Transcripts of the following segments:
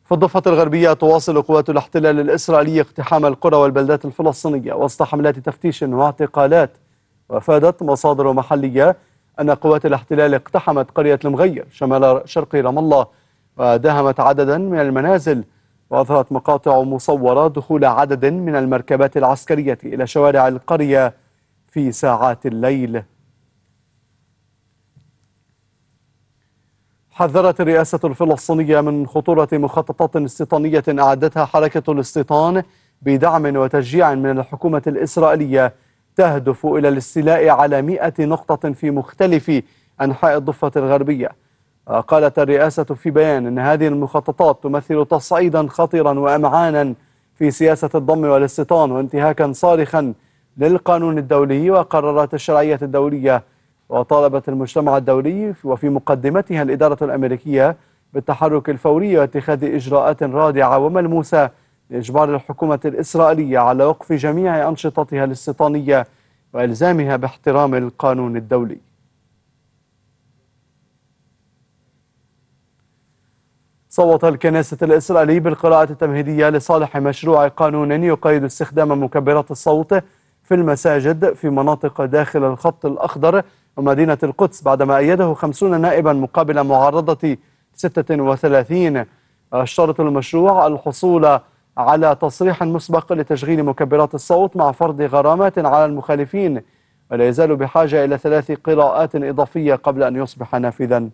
في الضفة الغربية تواصل قوات الاحتلال الإسرائيلي اقتحام القرى والبلدات الفلسطينية وسط حملات تفتيش واعتقالات. وأفادت مصادر محلية أن قوات الاحتلال اقتحمت قرية المغير شمال شرق رام الله وداهمت عددا من المنازل. وأظهرت مقاطع مصورة دخول عدد من المركبات العسكرية إلى شوارع القرية في ساعات الليل. حذرت الرئاسة الفلسطينية من خطورة مخططات استيطانية أعدتها حركة الاستيطان بدعم وتشجيع من الحكومة الإسرائيلية تهدف إلى الاستيلاء على 100 نقطة في مختلف أنحاء الضفة الغربية. قالت الرئاسة في بيان أن هذه المخططات تمثل تصعيدا خطيرا وأمعانا في سياسة الضم والاستيطان وانتهاكا صارخا للقانون الدولي وقرارات الشرعية الدولية. وطالبت المجتمع الدولي وفي مقدمتها الإدارة الأمريكية بالتحرك الفوري واتخاذ إجراءات رادعة وملموسة لإجبار الحكومة الإسرائيلية على وقف جميع أنشطتها الاستيطانية وإلزامها باحترام القانون الدولي. صوت الكنيسة الإسرائيلي بالقراءة التمهيدية لصالح مشروع قانون يقيد استخدام مكبرات الصوت في المساجد في مناطق داخل الخط الأخضر ومدينة القدس بعدما أيده 50 نائبا مقابل معارضة 36. اشترط المشروع الحصول على تصريح مسبق لتشغيل مكبرات الصوت مع فرض غرامات على المخالفين ولا يزال بحاجة إلى 3 قراءات إضافية قبل أن يصبح نافذا.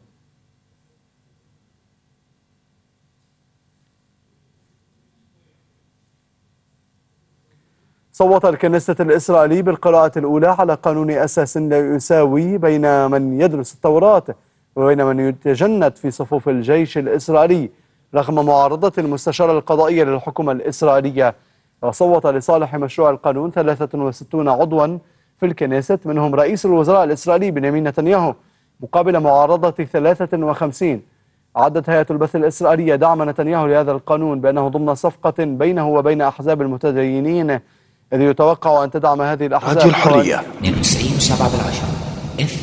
صوت الكنيسة الإسرائيلي بالقراءة الأولى على قانون أساس لا يساوي بين من يدرس التوراة وبين من يتجند في صفوف الجيش الإسرائيلي رغم معارضة المستشارة القضائية للحكومة الإسرائيلية. وصوت لصالح مشروع القانون 63 عضوا في الكنيسة منهم رئيس الوزراء الإسرائيلي بنيامين نتنياهو مقابل معارضة 53. أعدت هيئة البث الإسرائيلية دعم نتنياهو لهذا القانون بأنه ضمن صفقة بينه وبين أحزاب المتدينين، إذ يتوقع أن تدعم هذه الأحزاب الحرية 92.7.